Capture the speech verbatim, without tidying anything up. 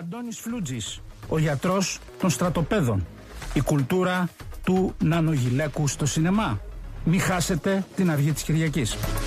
Αντώνης Φλούτζης, ο γιατρός των στρατοπέδων. Η κουλτούρα του νανογυλαίκου στο σινεμά. Μη χάσετε την αυγή της Κυριακής.